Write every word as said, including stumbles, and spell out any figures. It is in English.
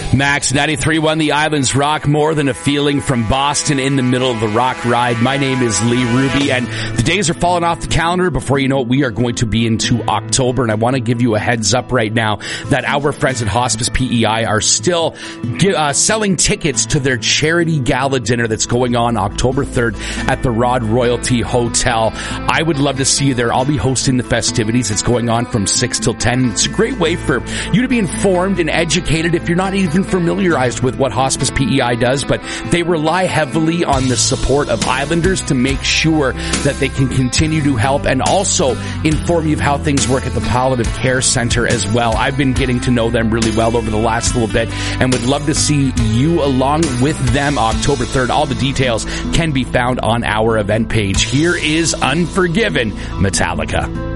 Max ninety-three point one, the Islands Rock, more than a feeling from Boston in the middle of the rock ride. My name is Lee Ruby, and the days are falling off the calendar. Before you know it, we are going to be into October, and I want to give you a heads up right now that our friends at Hospice P E I are still uh, selling tickets to their charity gala dinner that's going on October third at the Rod Royalty Hotel. I would love to see you there. I'll be hosting the festivities. It's going on from six till ten. It's a great way for you to be informed and educated if you're not even familiarized with what Hospice P E I does, but they rely heavily on the support of Islanders to make sure that they can continue to help and also inform you of how things work at the Palliative Care Center as well. I've been getting to know them really well over the last little bit and would love to see you along with them October third. All the details can be found on our event page. Here is Unforgiven, Metallica.